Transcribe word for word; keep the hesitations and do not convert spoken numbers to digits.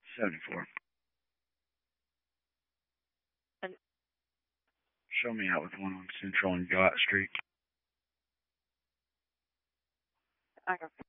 seventy-four. And Show me out with one on Central and Yacht Street. I got